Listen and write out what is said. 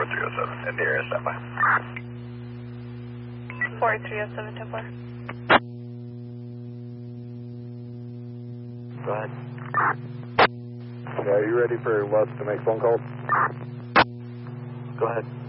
4307 in the area, standby. 4307, 10-4. Go ahead. Yeah, are you ready for Wes to make phone calls? Go ahead.